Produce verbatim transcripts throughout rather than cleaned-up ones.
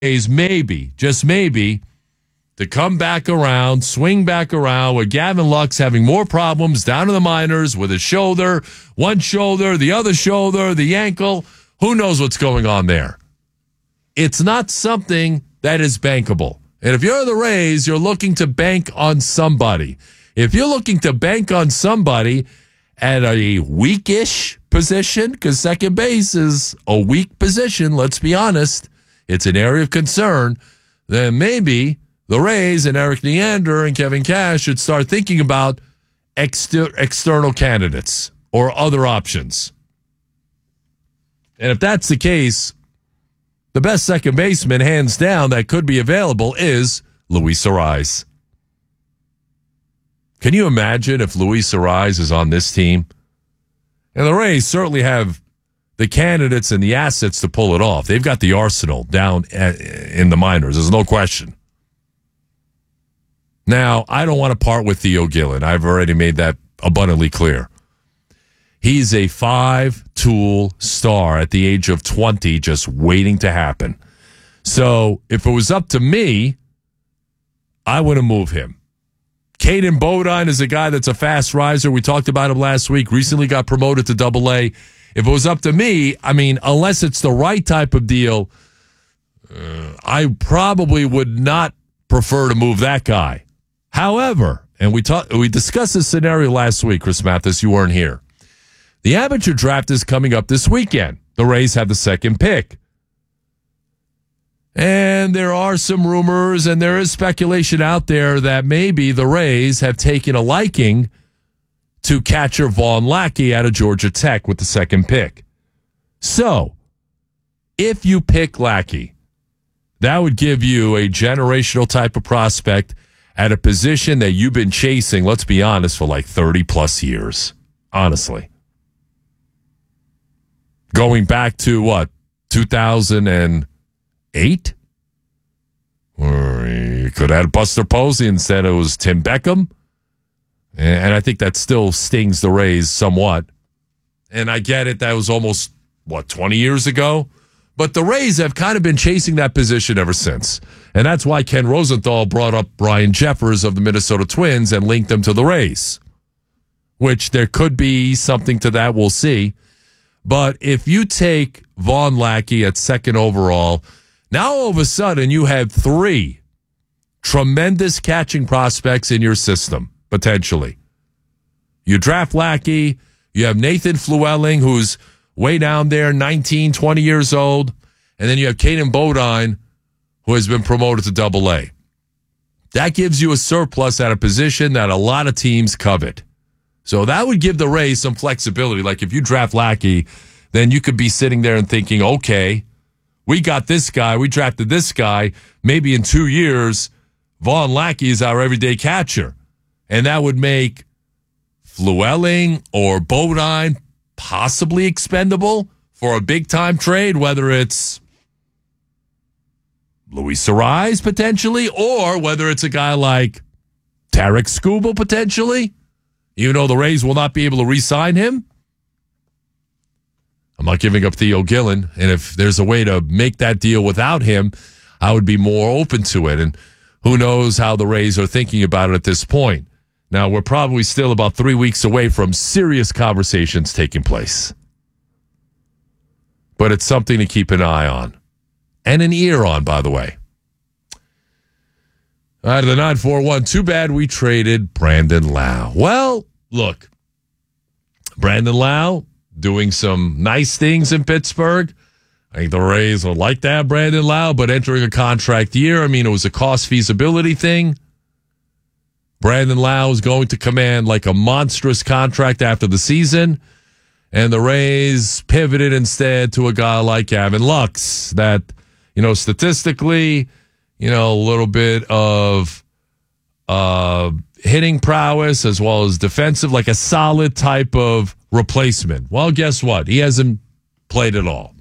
Rays maybe, just maybe, to come back around, swing back around, with Gavin Lux having more problems down in the minors with his shoulder, one shoulder, the other shoulder, the ankle. Who knows what's going on there? It's not something that is bankable. And if you're the Rays, you're looking to bank on somebody. If you're looking to bank on somebody at a weakish position, because second base is a weak position, let's be honest, it's an area of concern, then maybe the Rays and Eric Neander and Kevin Cash should start thinking about exter- external candidates or other options. And if that's the case, the best second baseman, hands down, that could be available is Luis Arraez. Can you imagine if Luis Arraez is on this team? And the Rays certainly have the candidates and the assets to pull it off. They've got the arsenal down in the minors. There's no question. Now, I don't want to part with Theo Gillen. I've already made that abundantly clear. He's a five-tool star at the age of twenty, just waiting to happen. So if it was up to me, I wouldn't move him. Caden Bodine is a guy that's a fast riser. We talked about him last week. Recently got promoted to Double A. If it was up to me, I mean, unless it's the right type of deal, uh, I probably would not prefer to move that guy. However, and we talked, we discussed this scenario last week, Chris Mathis, you weren't here. The amateur draft is coming up this weekend. The Rays have the second pick. And there are some rumors and there is speculation out there that maybe the Rays have taken a liking to catcher Vaughn Lackey out of Georgia Tech with the second pick. So, if you pick Lackey, that would give you a generational type of prospect at a position that you've been chasing, let's be honest, for like thirty plus years. Honestly. Going back to what? two thousand eight? Or you could have had Buster Posey instead it was Tim Beckham. And I think that still stings the Rays somewhat. And I get it, that was almost, what, twenty years ago? But the Rays have kind of been chasing that position ever since. And that's why Ken Rosenthal brought up Brian Jeffers of the Minnesota Twins and linked them to the Rays. Which there could be something to that, we'll see. But if you take Vaughn Lackey at second overall, now all of a sudden you have three tremendous catching prospects in your system, potentially. You draft Lackey, you have Nathan Flewelling, who's way down there, nineteen, twenty years old, and then you have Caden Bodine, who has been promoted to Double A. That gives you a surplus at a position that a lot of teams covet. So that would give the Rays some flexibility. Like if you draft Lackey, then you could be sitting there and thinking, okay, we got this guy, we drafted this guy, maybe in two years, Vaughn Lackey is our everyday catcher. And that would make Flewelling or Bodine possibly expendable for a big-time trade, whether it's Luis Arraez potentially, or whether it's a guy like Tarek Skubal potentially, even though the Rays will not be able to re-sign him. I'm not giving up Theo Gillen, and if there's a way to make that deal without him, I would be more open to it. And who knows how the Rays are thinking about it at this point. Now, we're probably still about three weeks away from serious conversations taking place. But it's something to keep an eye on. And an ear on, by the way. All right, the nine four one, too bad we traded Brandon Lowe. Well, look, Brandon Lowe doing some nice things in Pittsburgh. I think the Rays would like to have Brandon Lowe, but entering a contract year, I mean, it was a cost feasibility thing. Brandon Lowe is going to command like a monstrous contract after the season, and the Rays pivoted instead to a guy like Gavin Lux that, you know, statistically, you know, a little bit of uh, hitting prowess as well as defensive, like a solid type of replacement. Well, guess what? He hasn't played at all.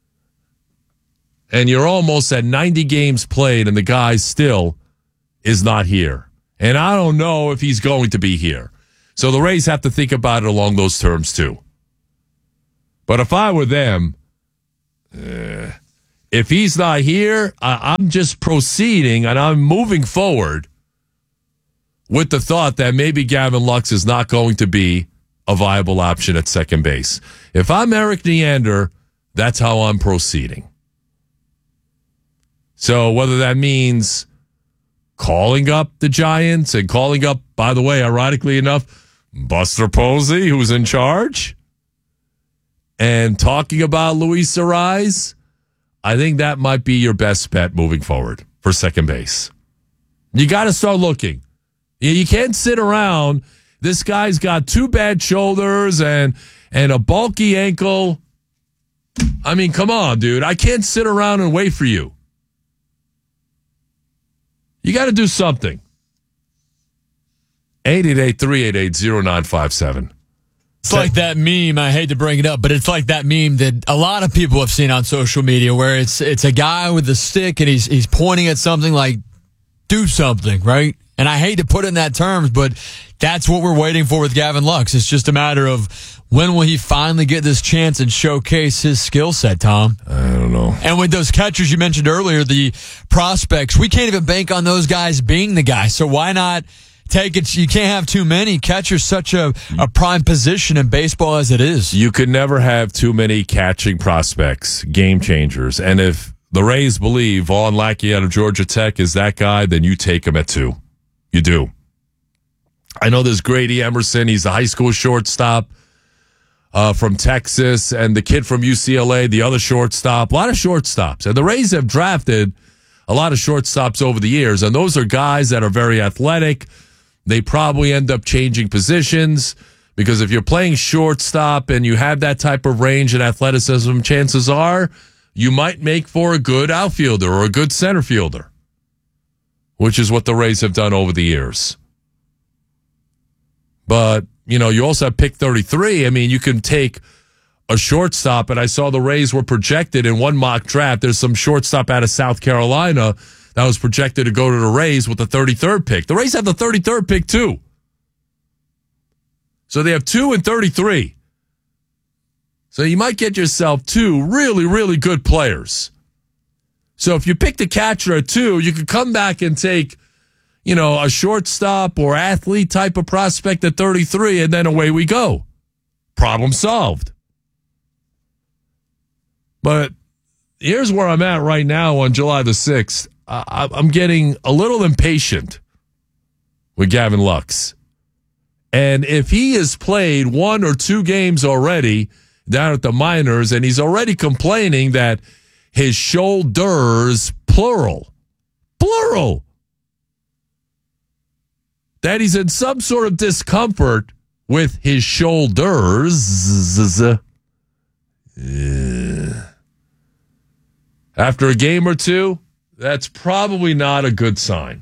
And you're almost at ninety games played, and the guy still is not here. And I don't know if he's going to be here. So the Rays have to think about it along those terms, too. But if I were them, uh, if he's not here, I, I'm just proceeding and I'm moving forward with the thought that maybe Gavin Lux is not going to be a viable option at second base. If I'm Eric Neander, that's how I'm proceeding. So whether that means calling up the Giants and calling up, by the way, ironically enough, Buster Posey, who's in charge, and talking about Luis Arraez, I think that might be your best bet moving forward for second base. You got to start looking. You can't sit around. This guy's got two bad shoulders and and a bulky ankle. I mean, come on, dude. I can't sit around and wait for you. You got to do something. eight eight eight, three eight eight, zero nine five seven. It's like that meme, I hate to bring it up, but it's like that meme that a lot of people have seen on social media where it's it's a guy with a stick and he's he's pointing at something like, do something, right? And I hate to put it in that terms, but that's what we're waiting for with Gavin Lux. It's just a matter of when will he finally get this chance and showcase his skill set, Tom? I don't know. And with those catchers you mentioned earlier, the prospects, we can't even bank on those guys being the guy. So why not take it? You can't have too many. Catcher's such a, a prime position in baseball as it is. You could never have too many catching prospects, game changers. And if the Rays believe Vaughn Lackey out of Georgia Tech is that guy, then you take him at two. You do. I know there's Grady Emerson. He's a high school shortstop uh, from Texas. And the kid from U C L A, the other shortstop. A lot of shortstops. And the Rays have drafted a lot of shortstops over the years. And those are guys that are very athletic. They probably end up changing positions because if you're playing shortstop and you have that type of range and athleticism, chances are you might make for a good outfielder or a good center fielder, which is what the Rays have done over the years. But, you know, you also have pick thirty-three. I mean, you can take a shortstop, and I saw the Rays were projected in one mock draft. There's some shortstop out of South Carolina that was projected to go to the Rays with the thirty-third pick. The Rays have the thirty-third pick, too. So they have two and thirty-three. So you might get yourself two really, really good players. So if you pick the catcher at two, you could come back and take, you know, a shortstop or athlete type of prospect at thirty-three, and then away we go. Problem solved. But here's where I'm at right now on July the sixth. I, I'm getting a little impatient with Gavin Lux. And if he has played one or two games already down at the minors, and he's already complaining that his shoulders, plural, plural, that he's in some sort of discomfort with his shoulders. After a game or two, that's probably not a good sign.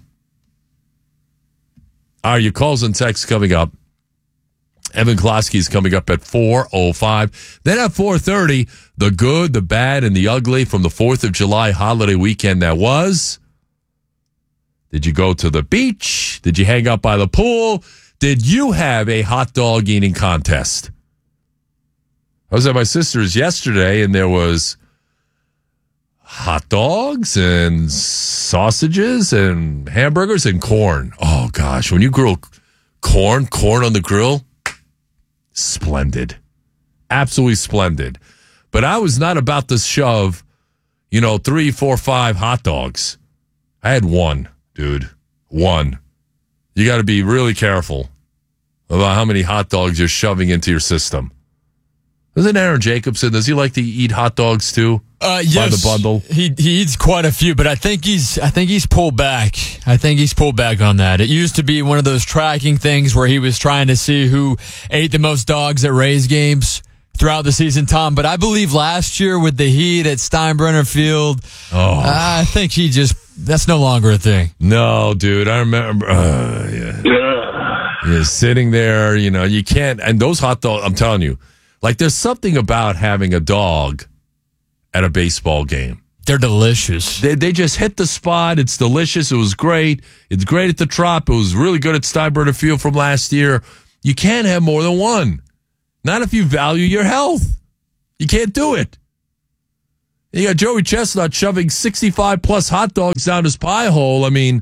All right, your calls and texts coming up. Evan Klosky's coming up at four oh five. Then at four thirty, the good, the bad, and the ugly from the fourth of July holiday weekend that was. Did you go to the beach? Did you hang out by the pool? Did you have a hot dog eating contest? I was at my sister's yesterday, and there was hot dogs and sausages and hamburgers and corn. Oh, gosh. When you grill corn, corn on the grill, splendid. Absolutely splendid. But I was not about to shove, you know, three, four, five hot dogs. I had one, dude. One. You got to be really careful about how many hot dogs you're shoving into your system. Doesn't Aaron Jacobson, does he like to eat hot dogs too? Uh, yes, by the bundle? He he eats quite a few, but I think he's I think he's pulled back. I think he's pulled back on that. It used to be one of those tracking things where he was trying to see who ate the most dogs at Rays games throughout the season, Tom. But I believe last year with the Heat at Steinbrenner Field, oh. I think he just, that's no longer a thing. No, dude. I remember. Uh, yeah. Yeah, sitting there, you know, you can't, and those hot dogs, I'm telling you, like there's something about having a dog at a baseball game. They're delicious. They they just hit the spot. It's delicious. It was great. It's great at the Trop. It was really good at Steinbrenner Field from last year. You can't have more than one. Not if you value your health. You can't do it. You got Joey Chestnut shoving sixty-five plus hot dogs down his pie hole. I mean,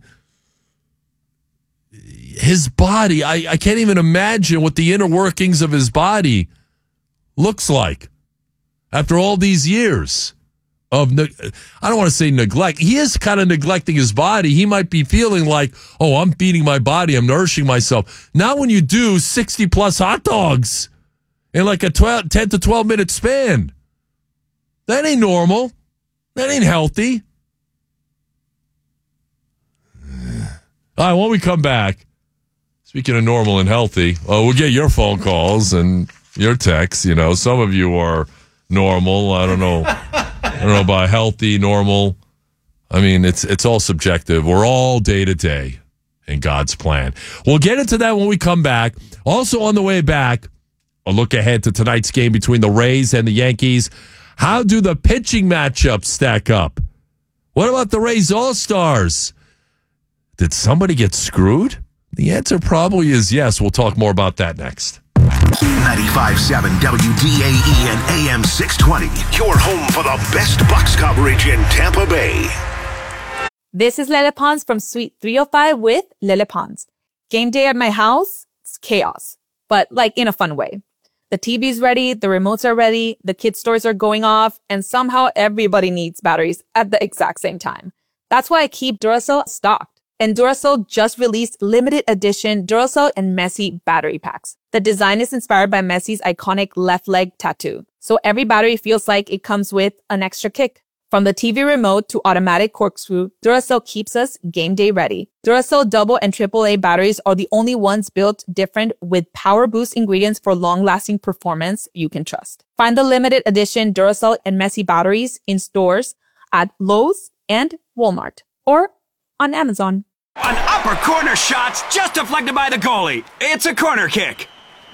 his body, I, I can't even imagine what the inner workings of his body looks like after all these years of, I don't want to say neglect. He is kind of neglecting his body. He might be feeling like, oh, I'm feeding my body, I'm nourishing myself. Not when you do sixty plus hot dogs in like a twelve, ten to twelve minute span. That ain't normal. That ain't healthy. All right, when we come back, speaking of normal and healthy, uh, we'll get your phone calls and your texts. You know, some of you are normal. I don't know. I don't know about healthy, normal. I mean, it's it's all subjective. We're all day to day in God's plan. We'll get into that when we come back. Also on the way back, a look ahead to tonight's game between the Rays and the Yankees. How do the pitching matchups stack up? What about the Rays All-Stars? Did somebody get screwed? The answer probably is yes. We'll talk more about that next. ninety-five point seven W D A E and A M six twenty. Your home for the best Bucs coverage in Tampa Bay. This is Lele Pons from Suite three oh five with Lele Pons. Game day at my house, it's chaos, but like in a fun way. The T V's ready, the remotes are ready, the kids' stores are going off, and somehow everybody needs batteries at the exact same time. That's why I keep Duracell stocked. And Duracell just released limited edition Duracell and Messi battery packs. The design is inspired by Messi's iconic left leg tattoo. So every battery feels like it comes with an extra kick. From the T V remote to automatic corkscrew, Duracell keeps us game day ready. Duracell double and triple A batteries are the only ones built different with power boost ingredients for long-lasting performance you can trust. Find the limited edition Duracell and Messi batteries in stores at Lowe's and Walmart or on Amazon. An upper corner shot's just deflected by the goalie. It's a corner kick.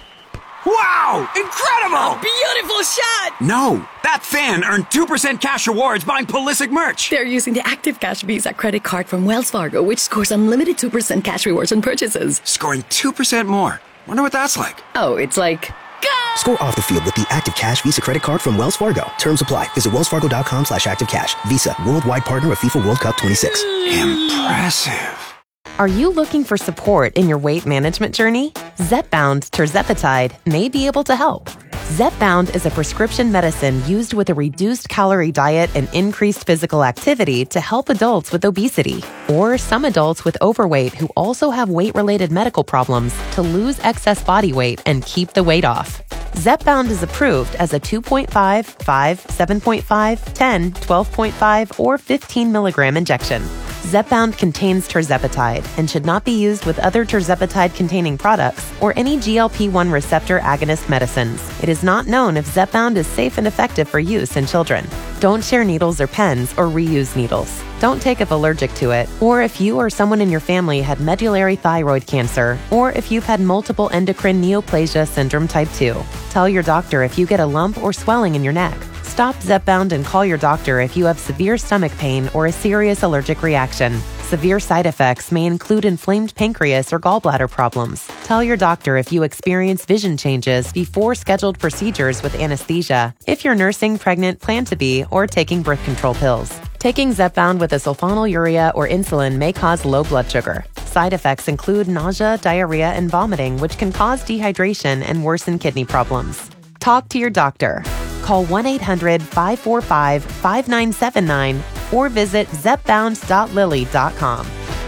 Wow! Incredible! Beautiful shot! No, that fan earned two percent cash rewards buying Pulisic merch. They're using the Active Cash Visa credit card from Wells Fargo, which scores unlimited two percent cash rewards on purchases. Scoring two percent more. Wonder what that's like. Oh, it's like... Go! Score off the field with the Active Cash Visa credit card from Wells Fargo. Terms apply. Visit wellsfargo.com slash active cash. Visa, worldwide partner of FIFA World Cup twenty-six. Impressive. Are you looking for support in your weight management journey? Zepbound tirzepatide may be able to help. Zepbound is a prescription medicine used with a reduced calorie diet and increased physical activity to help adults with obesity or some adults with overweight who also have weight-related medical problems to lose excess body weight and keep the weight off. Zepbound is approved as a two point five, five, seven point five, ten, twelve point five, or fifteen milligram injection. Zepbound contains tirzepatide and should not be used with other tirzepatide-containing products or any G L P one receptor agonist medicines. It is not known if Zepbound is safe and effective for use in children. Don't share needles or pens or reuse needles. Don't take if allergic to it, or if you or someone in your family had medullary thyroid cancer, or if you've had multiple endocrine neoplasia syndrome type two. Tell your doctor if you get a lump or swelling in your neck. Stop Zepbound and call your doctor if you have severe stomach pain or a serious allergic reaction. Severe side effects may include inflamed pancreas or gallbladder problems. Tell your doctor if you experience vision changes before scheduled procedures with anesthesia, if you're nursing, pregnant, plan to be, or taking birth control pills. Taking Zepbound with a sulfonylurea or insulin may cause low blood sugar. Side effects include nausea, diarrhea, and vomiting, which can cause dehydration and worsen kidney problems. Talk to your doctor. Call one eight hundred, five four five, five nine seven nine or visit zepbound dot lilly dot com.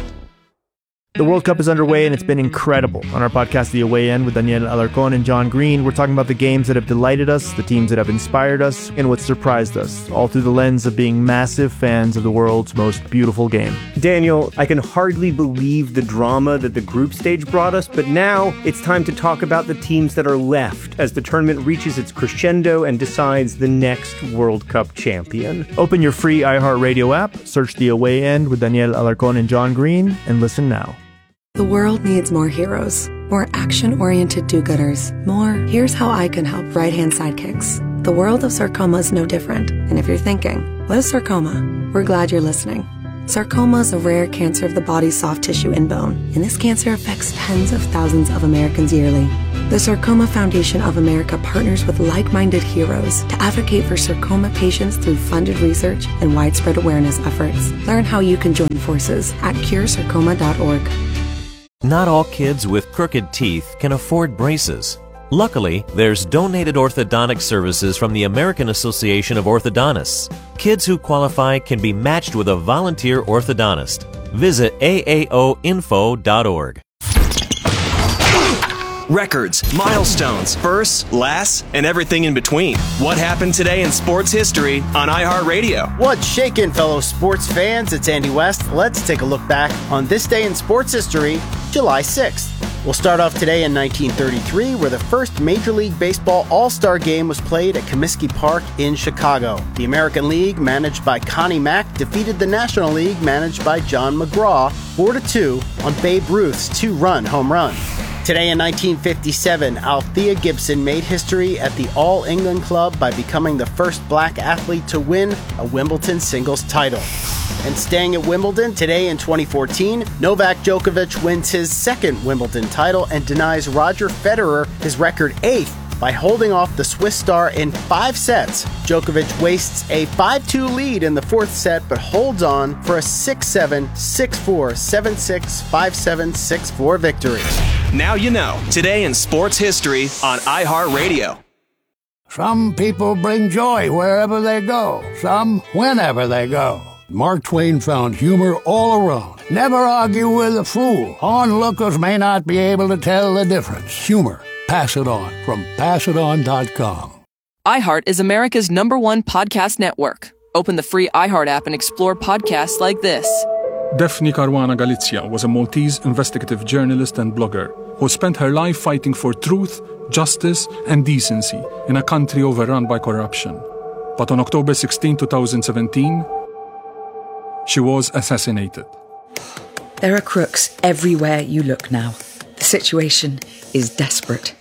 The World Cup is underway, and it's been incredible. On our podcast, The Away End, with Daniel Alarcón and John Green, we're talking about the games that have delighted us, the teams that have inspired us, and what surprised us, all through the lens of being massive fans of the world's most beautiful game. Daniel, I can hardly believe the drama that the group stage brought us, but now it's time to talk about the teams that are left as the tournament reaches its crescendo and decides the next World Cup champion. Open your free iHeartRadio app, search The Away End with Daniel Alarcón and John Green, and listen now. The world needs more heroes, more action-oriented do-gooders, more here's how I can help right-hand sidekicks. The world of sarcoma is no different, and if you're thinking, what is sarcoma? We're glad you're listening. Sarcoma is a rare cancer of the body's soft tissue and bone, and this cancer affects tens of thousands of Americans yearly. The Sarcoma Foundation of America partners with like-minded heroes to advocate for sarcoma patients through funded research and widespread awareness efforts. Learn how you can join forces at cure sarcoma dot org. Not all kids with crooked teeth can afford braces. Luckily, there's donated orthodontic services from the American Association of Orthodontists. Kids who qualify can be matched with a volunteer orthodontist. Visit A A O info dot org. Records, milestones, firsts, lasts, and everything in between. What happened today in sports history on iHeartRadio? What's shaking, fellow sports fans? It's Andy West. Let's take a look back on this day in sports history, July sixth. We'll start off today in nineteen thirty-three, where the first Major League Baseball All-Star Game was played at Comiskey Park in Chicago. The American League, managed by Connie Mack, defeated the National League, managed by John McGraw, four to two on Babe Ruth's two-run home run. Today in nineteen fifty-seven, Althea Gibson made history at the All England Club by becoming the first black athlete to win a Wimbledon singles title. And staying at Wimbledon, today in twenty fourteen, Novak Djokovic wins his second Wimbledon title and denies Roger Federer his record eighth by holding off the Swiss star in five sets. Djokovic wastes a five two lead in the fourth set, but holds on for a six seven, six four, seven six, five seven, six four victory. Now you know, today in sports history on iHeartRadio. Some people bring joy wherever they go, some whenever they go. Mark Twain found humor all around. Never argue with a fool. Onlookers may not be able to tell the difference. Humor. Pass it on from pass it on dot com. iHeart is America's number one podcast network. Open the free iHeart app and explore podcasts like this. Daphne Caruana Galizia was a Maltese investigative journalist and blogger who spent her life fighting for truth, justice, and decency in a country overrun by corruption. But on October sixteenth, twenty seventeen, she was assassinated. There are crooks everywhere you look now. The situation is desperate.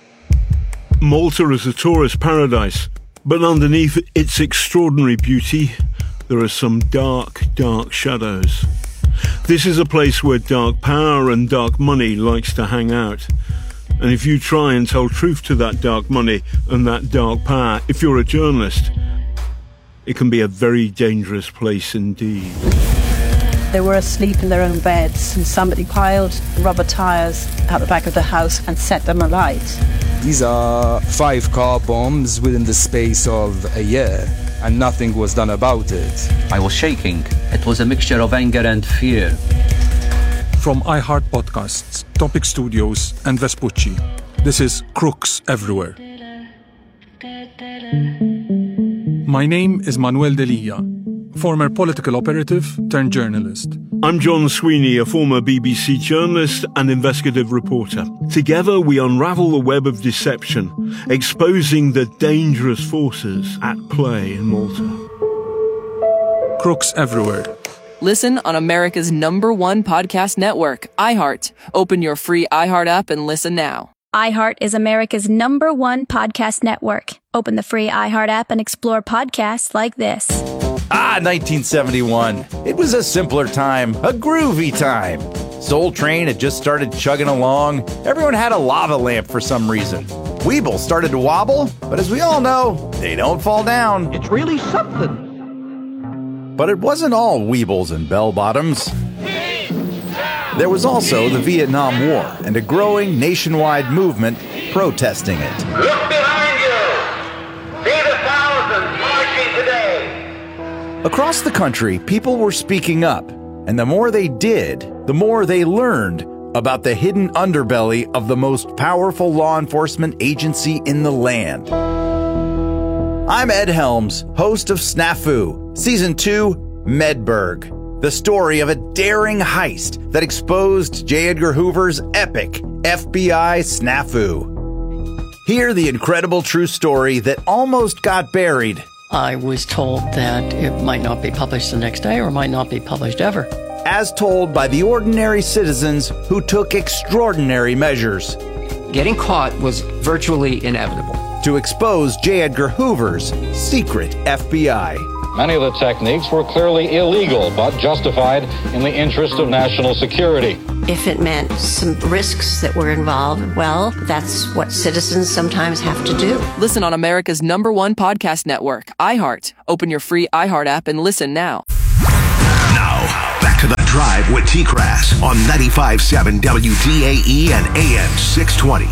Malta is a tourist paradise, but underneath its extraordinary beauty, there are some dark, dark shadows. This is a place where dark power and dark money likes to hang out. And if you try and tell truth to that dark money and that dark power, if you're a journalist, it can be a very dangerous place indeed. They were asleep in their own beds, and somebody piled rubber tires out the back of the house and set them alight. These are five car bombs within the space of a year, and nothing was done about it. I was shaking. It was a mixture of anger and fear. From iHeart Podcasts, Topic Studios, and Vespucci, this is Crooks Everywhere. My name is Manuel Delia, former political operative turned journalist. I'm John Sweeney, a former B B C journalist and investigative reporter. Together we unravel the web of deception, exposing the dangerous forces at play in Malta. Crooks Everywhere. Listen on America's number one podcast network, iHeart. Open your free iHeart app and listen now. iHeart is America's number one podcast network. Open the free iHeart app and explore podcasts like this. Ah, nineteen seventy-one. It was a simpler time, a groovy time. Soul Train had just started chugging along. Everyone had a lava lamp for some reason. Weeble started to wobble, but as we all know, they don't fall down. It's really something. But it wasn't all Weebles and bell-bottoms. There was also the Vietnam War and a growing nationwide movement protesting it. Look behind you! See the thousands marching today! Across the country, people were speaking up, and the more they did, the more they learned about the hidden underbelly of the most powerful law enforcement agency in the land. I'm Ed Helms, host of Snafu, Season two, Medberg. The story of a daring heist that exposed J. Edgar Hoover's epic F B I snafu. Hear the incredible true story that almost got buried. I was told that it might not be published the next day or might not be published ever. As told by the ordinary citizens who took extraordinary measures. Getting caught was virtually inevitable. To expose J. Edgar Hoover's secret F B I. Many of the techniques were clearly illegal, but justified in the interest of national security. If it meant some risks that were involved, well, that's what citizens sometimes have to do. Listen on America's number one podcast network, iHeart. Open your free iHeart app and listen now. Now, back to The Drive with T-Crass on ninety-five point seven W D A E and A M six twenty.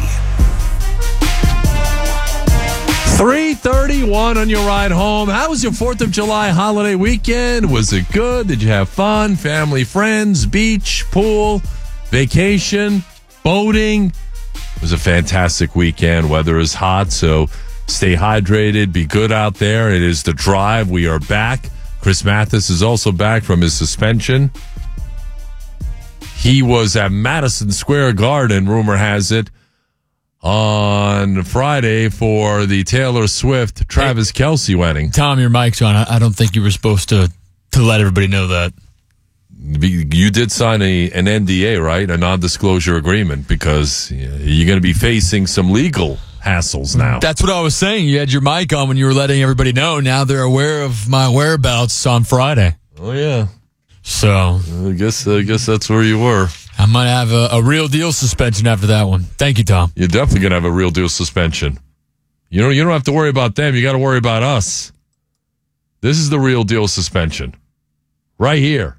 three thirty-one on your ride home. How was your fourth of July holiday weekend? Was it good? Did you have fun? Family, friends, beach, pool, vacation, boating? It was a fantastic weekend. Weather is hot, so stay hydrated. Be good out there. It is The Drive. We are back. Chris Mathis is also back from his suspension. He was at Madison Square Garden, rumor has it, on Friday for the Taylor Swift Travis hey, Kelce wedding. Tom, your mic's on. I don't think you were supposed to, to let everybody know that. You did sign a an N D A, right? A non-disclosure agreement, because you're going to be facing some legal hassles now. That's what I was saying. You had your mic on when you were letting everybody know. Now they're aware of my whereabouts on Friday. Oh, yeah. So I guess I guess that's where you were. I might have a, a real deal suspension after that one. Thank you, Tom. You're definitely going to have a real deal suspension. You know, you don't have to worry about them. You got to worry about us. This is the real deal suspension. Right here.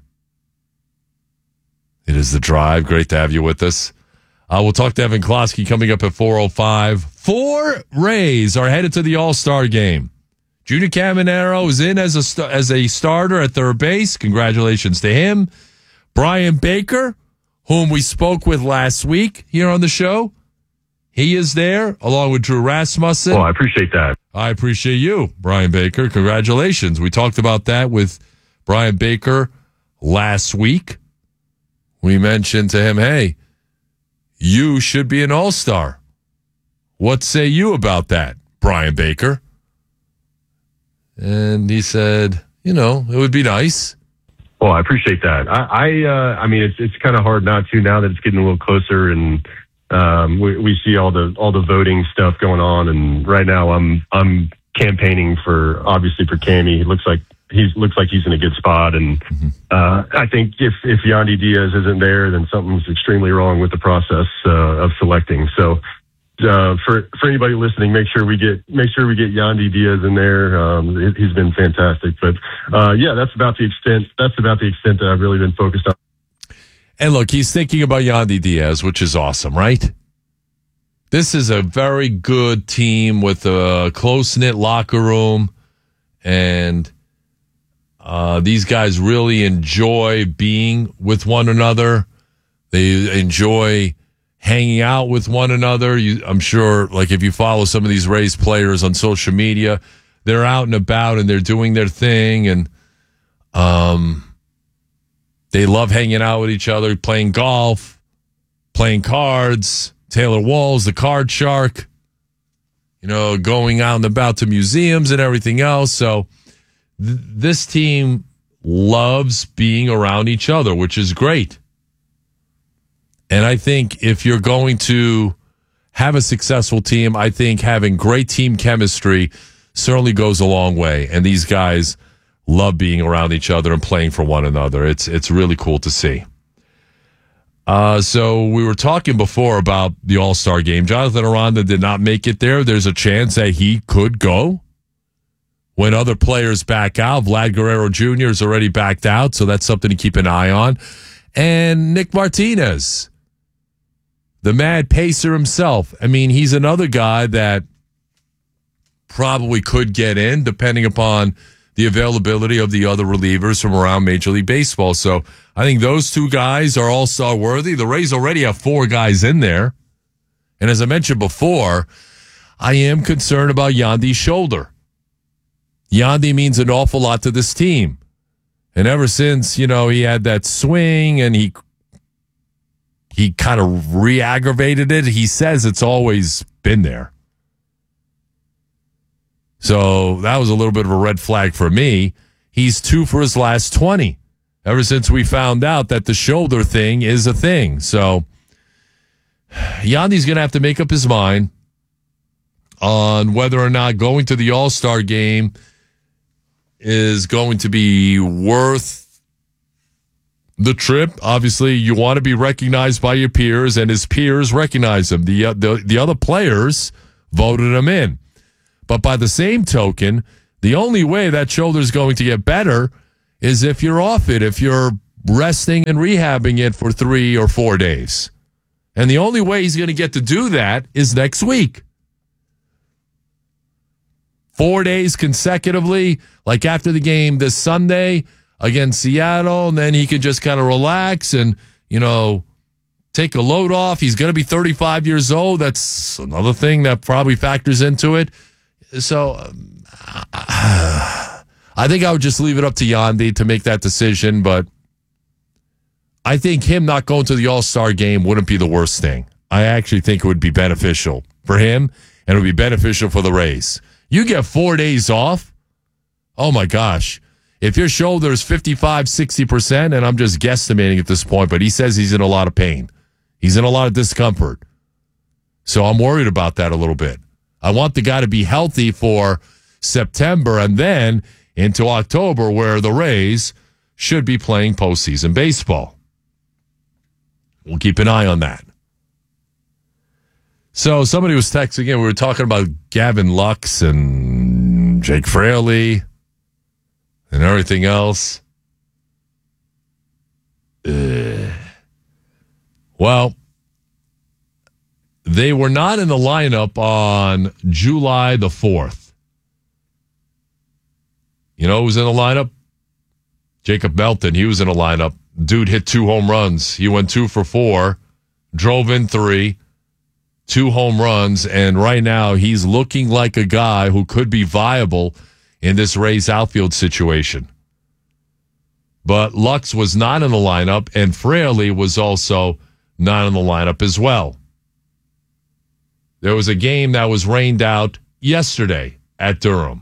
It is The Drive. Great to have you with us. Uh, we'll talk to Evan Klosky coming up at four oh five. Four Rays are headed to the All-Star game. Junior Caminero is in as a, st- as a starter at third base. Congratulations to him. Brian Baker, whom we spoke with last week here on the show, he is there along with Drew Rasmussen. Well, I appreciate that. I appreciate you, Brian Baker. Congratulations. We talked about that with Brian Baker last week. We mentioned to him, hey, you should be an all-star. What say you about that, Brian Baker? And he said, you know, it would be nice. Well, I appreciate that. I, I, uh, I mean, it's it's kind of hard not to now that it's getting a little closer, and um, we, we see all the all the voting stuff going on. And right now, I'm I'm campaigning for obviously for Cammy. It looks like he looks like he's in a good spot, and uh, I think if if Yandy Diaz isn't there, then something's extremely wrong with the process uh, of selecting. So. Uh, for for anybody listening, make sure we get make sure we get Yandy Diaz in there. Um, it, he's been fantastic, but uh, yeah, that's about the extent. That's about the extent that I've really been focused on. And look, he's thinking about Yandy Diaz, which is awesome, right? This is a very good team with a close knit locker room, and uh, these guys really enjoy being with one another. They enjoy hanging out with one another. You, I'm sure, like, if you follow some of these Rays players on social media, they're out and about and they're doing their thing, and um, they love hanging out with each other, playing golf, playing cards. Taylor Walls, the card shark, you know, going out and about to museums and everything else. So th- this team loves being around each other, which is great. And I think if you're going to have a successful team, I think having great team chemistry certainly goes a long way. And these guys love being around each other and playing for one another. It's it's really cool to see. Uh, so we were talking before about the All-Star game. Jonathan Aranda did not make it there. There's a chance that he could go when other players back out. Vlad Guerrero Junior is already backed out, so that's something to keep an eye on. And Nick Martinez, the mad pacer himself. I mean, he's another guy that probably could get in, depending upon the availability of the other relievers from around Major League Baseball. So I think those two guys are all-star worthy. The Rays already have four guys in there. And as I mentioned before, I am concerned about Yandy's shoulder. Yandy means an awful lot to this team. And ever since, you know, he had that swing and he he kind of re-aggravated it, he says it's always been there. So that was a little bit of a red flag for me. He's two for his last twenty. Ever since we found out that the shoulder thing is a thing. So Yandy's going to have to make up his mind on whether or not going to the All-Star game is going to be worth the trip. Obviously, you want to be recognized by your peers, and his peers recognize him. The, uh, the, the other players voted him in. But by the same token, the only way that shoulder is going to get better is if you're off it, if you're resting and rehabbing it for three or four days. And the only way he's going to get to do that is next week. Four days consecutively, like after the game this Sunday against Seattle, and then he can just kind of relax and, you know, take a load off. He's going to be thirty-five years old. That's another thing that probably factors into it. So um, I think I would just leave it up to Yandy to make that decision, but I think him not going to the All-Star game wouldn't be the worst thing. I actually think it would be beneficial for him, and it would be beneficial for the Rays. You get four days off, oh my gosh. If your shoulder is fifty-five, sixty percent, and I'm just guesstimating at this point, but he says he's in a lot of pain. He's in a lot of discomfort. So I'm worried about that a little bit. I want the guy to be healthy for September and then into October, where the Rays should be playing postseason baseball. We'll keep an eye on that. So somebody was texting in. We were talking about Gavin Lux and Jake Fraley and everything else. Uh, well, they were not in the lineup on July the fourth. You know who was in the lineup? Jacob Melton. He was in the lineup. Dude hit two home runs. He went two for four, drove in three, two home runs, and right now he's looking like a guy who could be viable in this Rays outfield situation. But Lux was not in the lineup, and Fraley was also not in the lineup as well. There was a game that was rained out yesterday at Durham.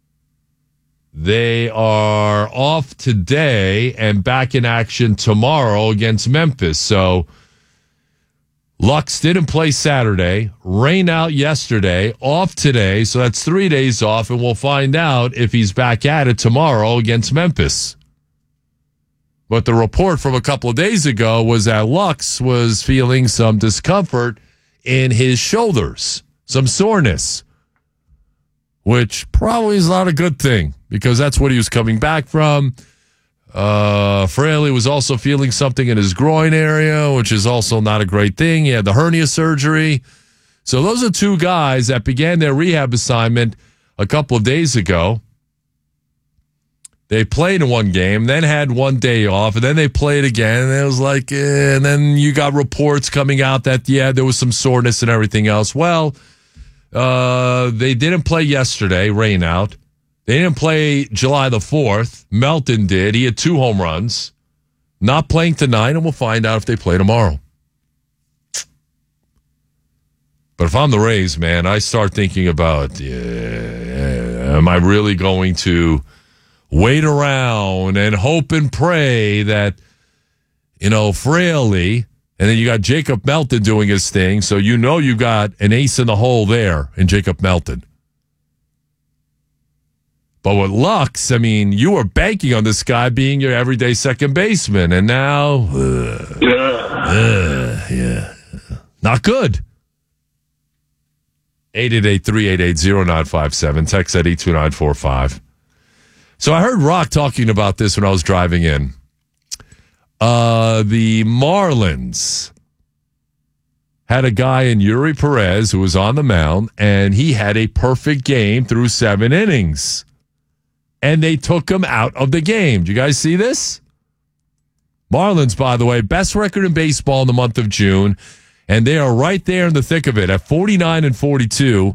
They are off today and back in action tomorrow against Memphis. So Lux didn't play Saturday, rain out yesterday, off today. So that's three days off, and we'll find out if he's back at it tomorrow against Memphis. But the report from a couple of days ago was that Lux was feeling some discomfort in his shoulders, some soreness, which probably is not a good thing because that's what he was coming back from. Uh, Fraley was also feeling something in his groin area, which is also not a great thing. He had the hernia surgery. So those are two guys that began their rehab assignment a couple of days ago. They played in one game, then had one day off, and then they played again. And it was like, eh, and then you got reports coming out that, yeah, there was some soreness and everything else. Well, uh, they didn't play yesterday, rain out. They didn't play July the fourth. Melton did. He had two home runs. Not playing tonight, and we'll find out if they play tomorrow. But if I'm the Rays, man, I start thinking about, yeah, am I really going to wait around and hope and pray that, you know, Fraley, and then you got Jacob Melton doing his thing, so you know you got an ace in the hole there in Jacob Melton. But with Lux, I mean, you were banking on this guy being your everyday second baseman, and now, uh, uh, yeah, not good. eight eight eight, three eight eight, zero nine five seven, text at eight two nine four five. So I heard Rock talking about this when I was driving in. Uh, the Marlins had a guy in Yuri Perez who was on the mound, and he had a perfect game through seven innings. And they took him out of the game. Do you guys see this? Marlins, by the way, best record in baseball in the month of June, and they are right there in the thick of it at forty-nine and forty-two.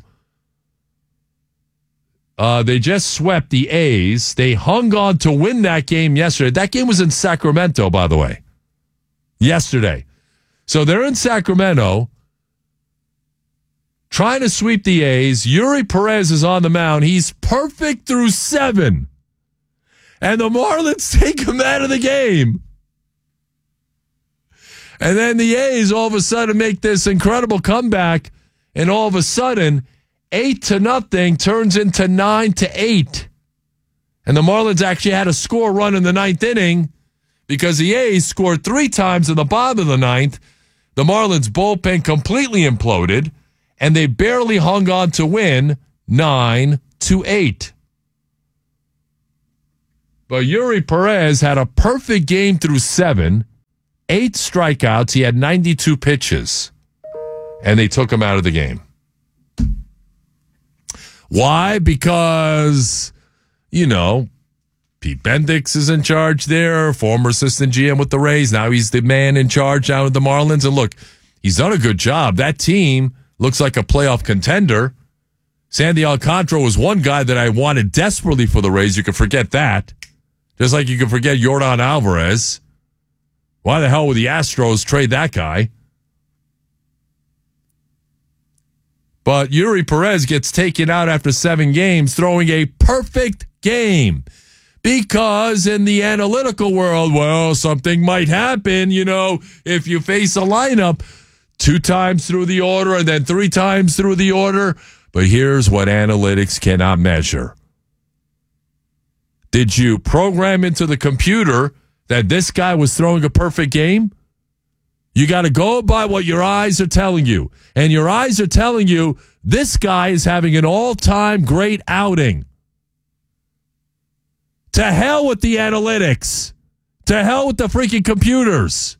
Uh, they just swept the A's. They hung on to win that game yesterday. That game was in Sacramento, by the way, yesterday. So they're in Sacramento trying to sweep the A's. Yuri Perez is on the mound. He's perfect through seven. And the Marlins take him out of the game. And then the A's all of a sudden make this incredible comeback. And all of a sudden, eight to nothing turns into nine to eight. And the Marlins actually had a score run in the ninth inning because the A's scored three times in the bottom of the ninth. The Marlins bullpen completely imploded, and they barely hung on to win nine to eight. But Yuri Perez had a perfect game through seven, eight strikeouts. He had ninety-two pitches, and they took him out of the game. Why? Because, you know, Pete Bendix is in charge there, former assistant G M with the Rays. Now he's the man in charge out of the Marlins. And look, he's done a good job. That team looks like a playoff contender. Sandy Alcantara was one guy that I wanted desperately for the Rays. You can forget that. Just like you can forget Yordan Alvarez. Why the hell would the Astros trade that guy? But Yuri Perez gets taken out after seven games, throwing a perfect game. Because in the analytical world, well, something might happen, you know, if you face a lineup two times through the order and then three times through the order. But here's what analytics cannot measure. Did you program into the computer that this guy was throwing a perfect game? You got to go by what your eyes are telling you. And your eyes are telling you this guy is having an all-time great outing. To hell with the analytics. To hell with the freaking computers.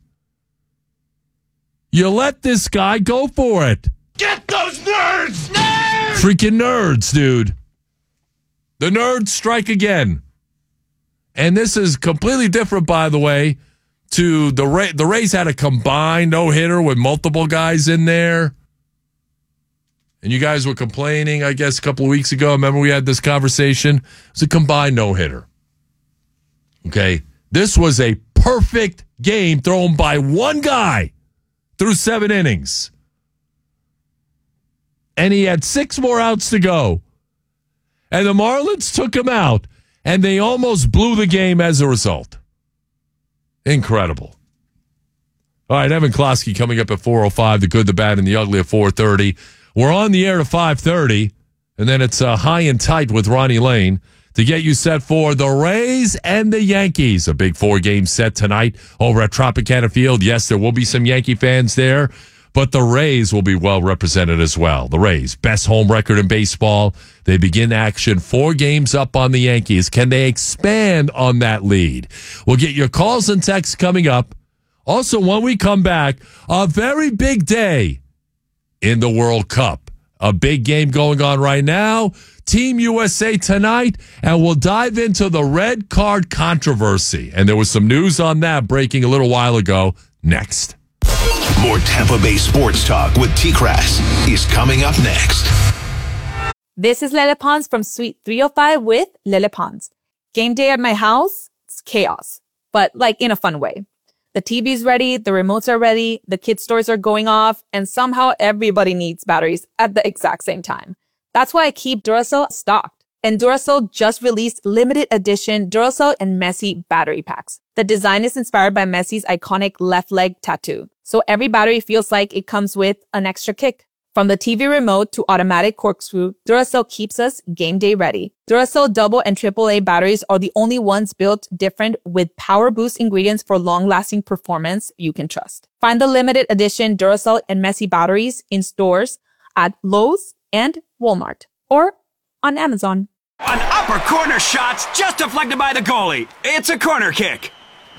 You let this guy go for it. Get those nerds! Nerds! Freaking nerds, dude. The nerds strike again. And this is completely different, by the way, to the Rays. The Rays had a combined no-hitter with multiple guys in there. And you guys were complaining, I guess, a couple of weeks ago. Remember we had this conversation? It was a combined no-hitter. Okay? This was a perfect game thrown by one guy through seven innings. And he had six more outs to go. And the Marlins took him out, and they almost blew the game as a result. Incredible. All right, Evan Klosky coming up at four oh five, the good, the bad, and the ugly at four thirty. We're on the air to five thirty, and then it's uh, high and tight with Ronnie Lane to get you set for the Rays and the Yankees. A big four-game set tonight over at Tropicana Field. Yes, there will be some Yankee fans there, but the Rays will be well represented as well. The Rays, best home record in baseball. They begin action four games up on the Yankees. Can they expand on that lead? We'll get your calls and texts coming up. Also, when we come back, a very big day in the World Cup. A big game going on right now. Team U S A tonight, and we'll dive into the red card controversy. And there was some news on that breaking a little while ago. Next. More Tampa Bay sports talk with T-Crass is coming up next. This is Lele Pons from Suite three oh five with Lele Pons. Game day at my house, it's chaos, but like in a fun way. The T V's ready, the remotes are ready, the kids' stores are going off, and somehow everybody needs batteries at the exact same time. That's why I keep Duracell stocked. And Duracell just released limited edition Duracell and Messi battery packs. The design is inspired by Messi's iconic left leg tattoo. So every battery feels like it comes with an extra kick. From the T V remote to automatic corkscrew, Duracell keeps us game day ready. Duracell double and triple A batteries are the only ones built different with power boost ingredients for long-lasting performance you can trust. Find the limited edition Duracell and Messi batteries in stores at Lowe's and Walmart or on Amazon. An upper corner shot's just deflected by the goalie. It's a corner kick.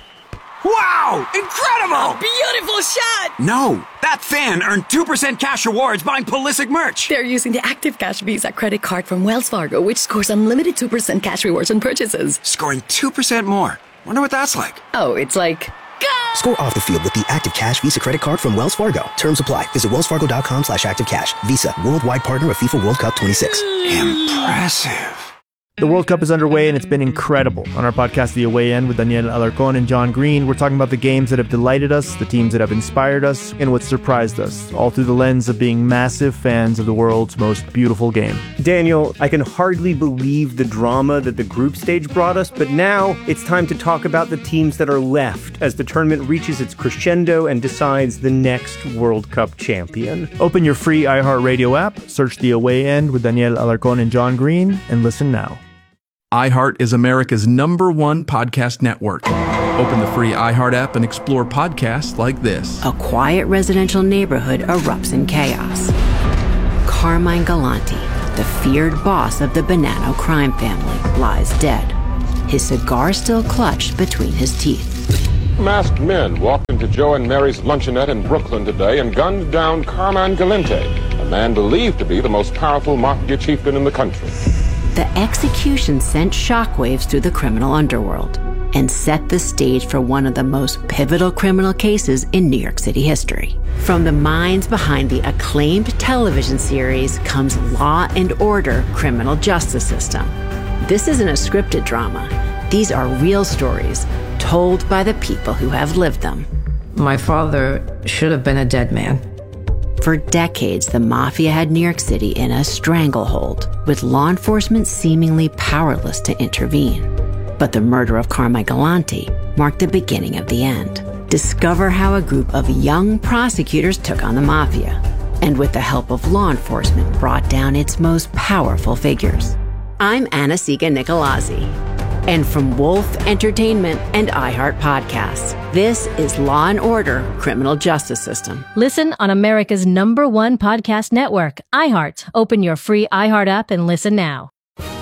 Wow! Incredible! A beautiful shot! No, that fan earned two percent cash rewards buying Pulisic merch. They're using the Active Cash Visa credit card from Wells Fargo, which scores unlimited two percent cash rewards on purchases. Scoring two percent more. Wonder what that's like. Oh, it's like... Go! Score off the field with the Active Cash Visa credit card from Wells Fargo. Terms apply. Visit wellsfargo.com slash active cash. Visa, worldwide partner of FIFA World Cup twenty-six. Impressive. The World Cup is underway, and it's been incredible. On our podcast, The Away End, with Daniel Alarcon and John Green, we're talking about the games that have delighted us, the teams that have inspired us, and what surprised us, all through the lens of being massive fans of the world's most beautiful game. Daniel, I can hardly believe the drama that the group stage brought us, but now it's time to talk about the teams that are left as the tournament reaches its crescendo and decides the next World Cup champion. Open your free iHeartRadio app, search The Away End with Daniel Alarcon and John Green, and listen now. iHeart is America's number one podcast network. Open the free iHeart app and explore podcasts like this. A quiet residential neighborhood erupts in chaos. Carmine Galante, the feared boss of the Bonanno crime family, lies dead, his cigar still clutched between his teeth. Masked men walked into Joe and Mary's luncheonette in Brooklyn today and gunned down Carmine Galante, a man believed to be the most powerful mafia chieftain in the country. The execution sent shockwaves through the criminal underworld and set the stage for one of the most pivotal criminal cases in New York City history. From the minds behind the acclaimed television series comes Law and Order: Criminal Justice System. This isn't a scripted drama. These are real stories told by the people who have lived them. My father should have been a dead man. For decades, the mafia had New York City in a stranglehold, with law enforcement seemingly powerless to intervene. But the murder of Carmine Galante marked the beginning of the end. Discover how a group of young prosecutors took on the mafia, and with the help of law enforcement, brought down its most powerful figures. I'm Anna-Sigga Nicolazzi. And from Wolf Entertainment and iHeart Podcasts, this is Law and Order: Criminal Justice System. Listen on America's number one podcast network, iHeart. Open your free iHeart app and listen now.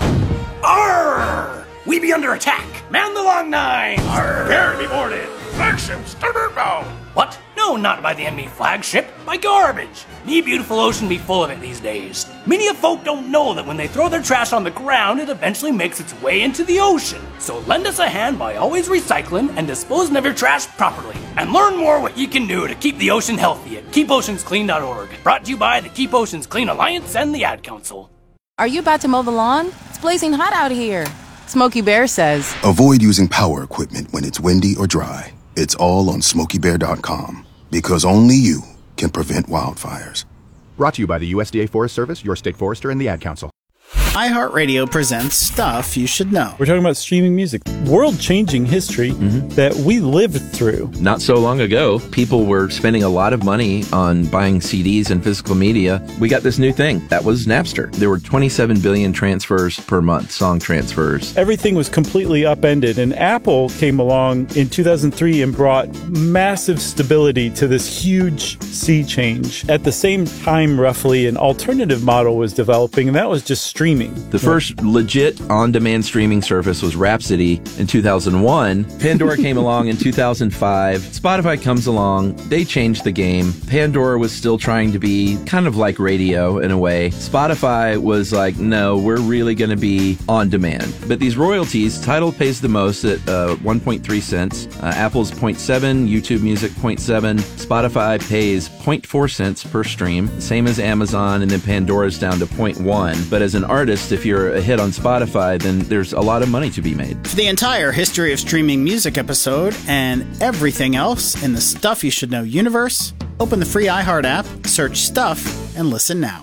Arr! We be under attack. Man the long nine. Arr! Prepare to be boarded. Flagship, starboard bow. What? No, not by the enemy flagship. By garbage. Me beautiful ocean be full of it these days. Many of folk don't know that when they throw their trash on the ground, it eventually makes its way into the ocean. So lend us a hand by always recycling and disposing of your trash properly. And learn more what you can do to keep the ocean healthy at keep oceans clean dot org. Brought to you by the Keep Oceans Clean Alliance and the Ad Council. Are you about to mow the lawn? It's blazing hot out here. Smokey Bear says, avoid using power equipment when it's windy or dry. It's all on smokey bear dot com, because only you can prevent wildfires. Brought to you by the U S D A Forest Service, your state forester, and the Ad Council. iHeartRadio presents Stuff You Should Know. We're talking about streaming music, world-changing history mm-hmm. that we lived through. Not so long ago, people were spending a lot of money on buying C Ds and physical media. We got this new thing. That was Napster. There were twenty-seven billion transfers per month, song transfers. Everything was completely upended, and Apple came along in two thousand three and brought massive stability to this huge sea change. At the same time, roughly, an alternative model was developing, and that was just streaming. The first legit on-demand streaming service was Rhapsody in two thousand one. Pandora came along in two thousand five. Spotify comes along. They changed the game. Pandora was still trying to be kind of like radio in a way. Spotify was like, no, we're really going to be on demand. But these royalties, Tidal pays the most at uh, one point three cents. Uh, Apple's zero point seven, YouTube Music zero point seven. Spotify pays zero point four cents per stream, same as Amazon, and then Pandora's down to zero point one. But as an artist, if you're a hit on Spotify, then there's a lot of money to be made. For the entire history of streaming music episode and everything else in the Stuff You Should Know universe, open the free iHeart app, search Stuff, and listen now.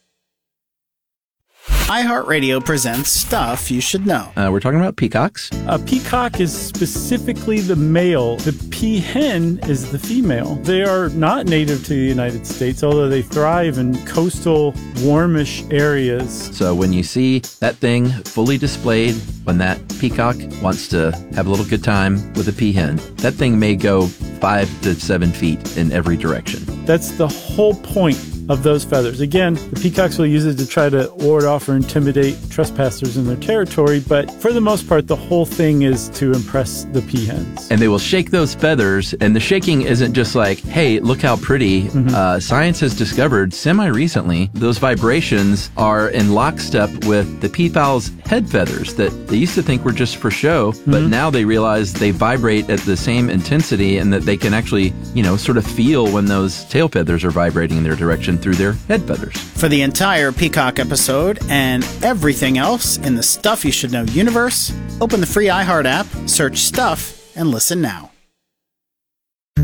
iHeartRadio presents Stuff You Should Know. Uh, we're talking about peacocks. A peacock is specifically the male. The peahen is the female. They are not native to the United States, although they thrive in coastal, warmish areas. So when you see that thing fully displayed, when that peacock wants to have a little good time with a peahen, that thing may go five to seven feet in every direction. That's the whole point of those feathers. Again, the peacocks will use it to try to ward off or intimidate trespassers in their territory, but for the most part, the whole thing is to impress the peahens. And they will shake those feathers, and the shaking isn't just like, hey, look how pretty. Mm-hmm. Uh, science has discovered semi-recently those vibrations are in lockstep with the peafowl's head feathers that they used to think were just for show, mm-hmm. but now they realize they vibrate at the same intensity and that they can actually, you know, sort of feel when those tail feathers are vibrating in their direction through their head feathers. For the entire Peacock episode and everything else in the Stuff You Should Know universe, open the free iHeart app, search Stuff, and listen now.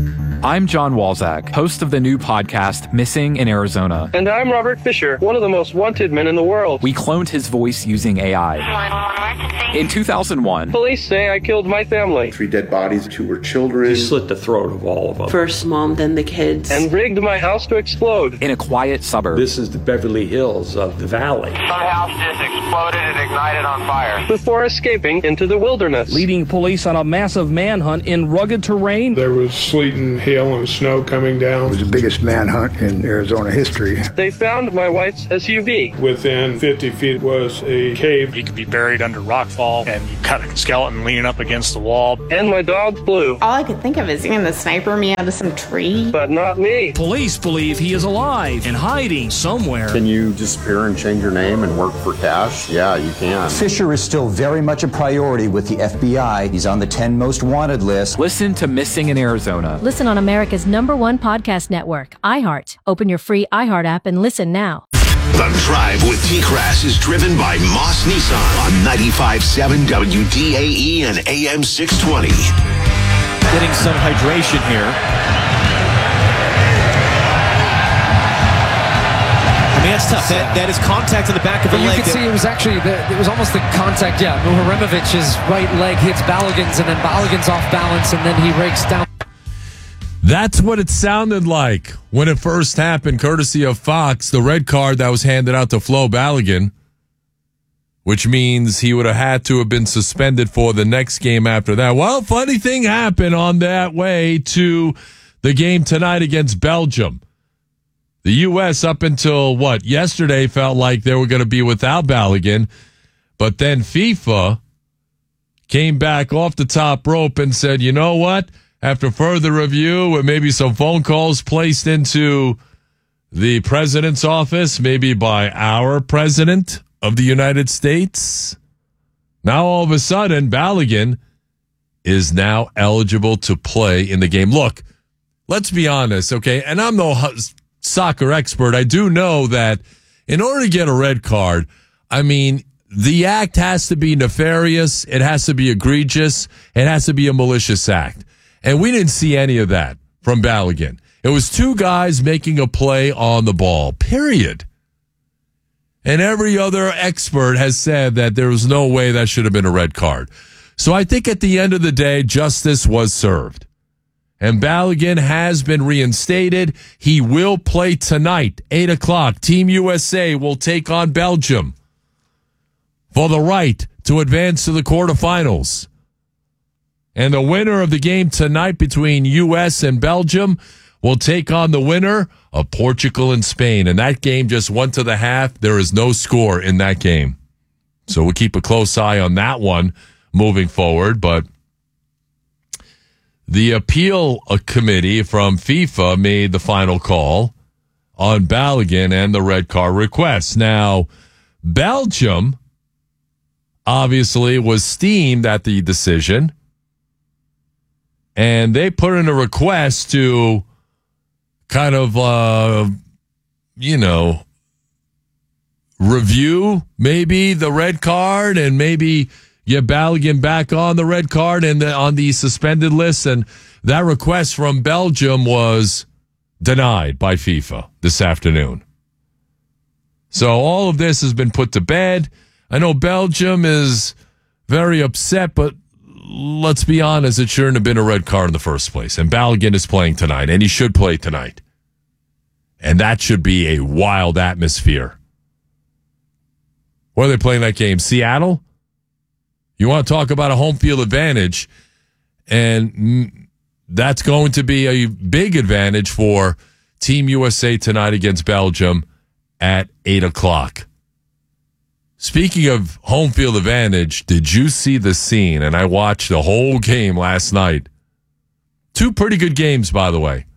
I'm John Walzak, host of the new podcast, Missing in Arizona. And I'm Robert Fisher, one of the most wanted men in the world. We cloned his voice using A I. In two thousand one, police say I killed my family. Three dead bodies, two were children. He slit the throat of all of them. First mom, then the kids. And rigged my house to explode. In a quiet suburb. This is the Beverly Hills of the valley. Some house just exploded and ignited on fire. Before escaping into the wilderness. Leading police on a massive manhunt in rugged terrain. There was sleet and hail and snow coming down. It was the biggest manhunt in Arizona history. They found my wife's S U V. Within fifty feet was a cave. He could be buried under rockfall, and you cut a skeleton leaning up against the wall. And my dog Blue. All I could think of is seeing the sniper me out of some tree. But not me. Police believe he is alive and hiding somewhere. Can you disappear and change your name and work for cash? Yeah, you can. Fisher is still very much a priority with the F B I. He's on the ten most wanted list. Listen to Missing in Arizona. Listen on America's number one podcast network, iHeart. Open your free iHeart app and listen now. The Drive with T-Crass is driven by Moss Nissan on ninety-five point seven W D A E and A M six twenty. Getting some hydration here. I mean, that's tough. That, that is contact in the back of the you leg. You can see it was actually, the, it was almost the contact, yeah. Muharemovic's right leg hits Balogun's, and then Balogun's off balance, and then he rakes down. That's what it sounded like when it first happened, courtesy of Fox, the red card that was handed out to Flo Balogun, which means he would have had to have been suspended for the next game after that. Well, funny thing happened on that way to the game tonight against Belgium. The U S up until, what, yesterday felt like they were going to be without Balogun, but then FIFA came back off the top rope and said, you know what? After further review and maybe some phone calls placed into the president's office, maybe by our president of the United States, now all of a sudden, Balogun is now eligible to play in the game. Look, let's be honest, okay? And I'm no soccer expert. I do know that in order to get a red card, I mean, the act has to be nefarious. It has to be egregious. It has to be a malicious act. And we didn't see any of that from Balogun. It was two guys making a play on the ball, period. And every other expert has said that there was no way that should have been a red card. So I think at the end of the day, justice was served. And Balogun has been reinstated. He will play tonight, eight o'clock. Team U S A will take on Belgium for the right to advance to the quarterfinals. And the winner of the game tonight between U S and Belgium will take on the winner of Portugal and Spain. And that game just went to the half. There is no score in that game. So we'll keep a close eye on that one moving forward. But the appeal committee from FIFA made the final call on Balogun and the red card request. Now, Belgium obviously was steamed at the decision. And they put in a request to kind of, uh, you know, review maybe the red card and maybe get Balogun back on the red card and the, on the suspended list. And that request from Belgium was denied by FIFA this afternoon. So all of this has been put to bed. I know Belgium is very upset, but let's be honest, it shouldn't have been a red card in the first place. And Balogun is playing tonight, and he should play tonight. And that should be a wild atmosphere. Where are they playing that game? Seattle? You want to talk about a home field advantage, and that's going to be a big advantage for Team U S A tonight against Belgium at eight o'clock. Speaking of home field advantage, did you see the scene? And I watched the whole game last night. Two pretty good games, by the way.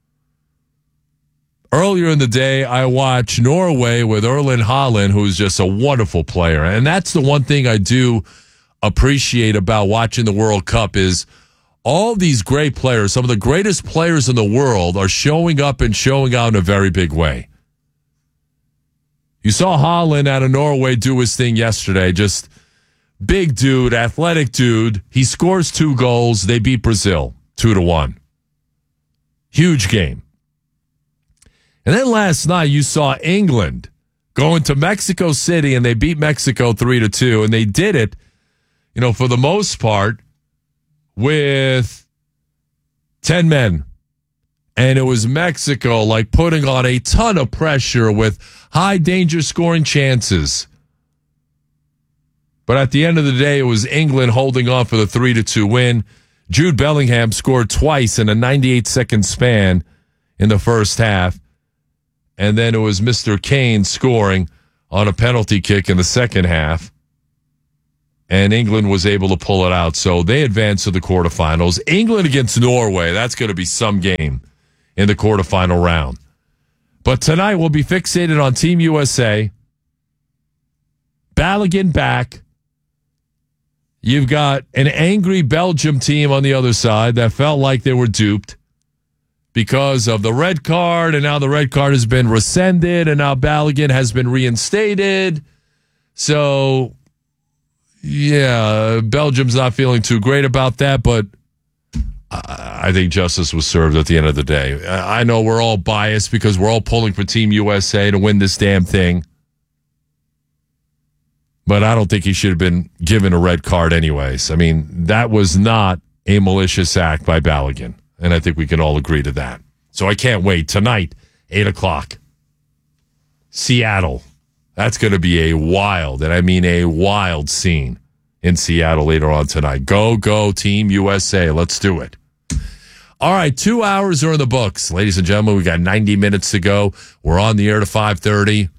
Earlier in the day, I watched Norway with Erling Haaland, who's just a wonderful player. And that's the one thing I do appreciate about watching the World Cup is all these great players, some of the greatest players in the world, are showing up and showing out in a very big way. You saw Haaland out of Norway do his thing yesterday. Just big dude, athletic dude. He scores two goals. They beat Brazil two to one. Huge game. And then last night you saw England going to Mexico City, and they beat Mexico three to two, and they did it, you know, for the most part with ten men. And it was Mexico like putting on a ton of pressure with high danger scoring chances. But at the end of the day, it was England holding on for the three to two win. Jude Bellingham scored twice in a ninety-eight second span in the first half. And then it was Mister Kane scoring on a penalty kick in the second half. And England was able to pull it out. So they advanced to the quarterfinals. England against Norway, that's going to be some game in the quarterfinal round. But tonight we'll be fixated on Team U S A. Balogun back. You've got an angry Belgium team on the other side that felt like they were duped because of the red card, and now the red card has been rescinded, and now Balogun has been reinstated. So, yeah, Belgium's not feeling too great about that, but I think justice was served at the end of the day. I know we're all biased because we're all pulling for Team U S A to win this damn thing. But I don't think he should have been given a red card anyways. I mean, that was not a malicious act by Balogun. And I think we can all agree to that. So I can't wait. Tonight, eight o'clock. Seattle. That's going to be a wild, and I mean a wild scene in Seattle later on tonight. Go, go, Team U S A. Let's do it. All right, two hours are in the books. Ladies and gentlemen, we got ninety minutes to go. We're on the air to five thirty.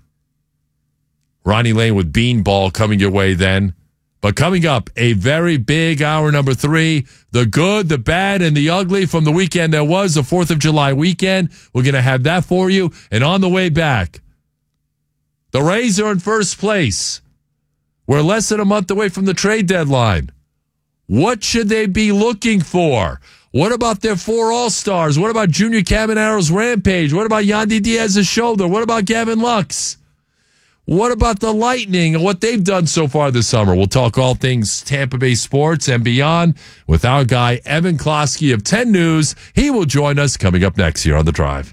Ronnie Lane with Beanball coming your way then. But coming up, a very big hour number three, the good, the bad, and the ugly from the weekend that was the fourth of July weekend. We're going to have that for you. And on the way back, the Rays are in first place. We're less than a month away from the trade deadline. What should they be looking for? What about their four All-Stars? What about Junior Camaro's rampage? What about Yandy Diaz's shoulder? What about Gavin Lux? What about the Lightning and what they've done so far this summer? We'll talk all things Tampa Bay sports and beyond with our guy, Evan Klosky of ten News. He will join us coming up next here on The Drive.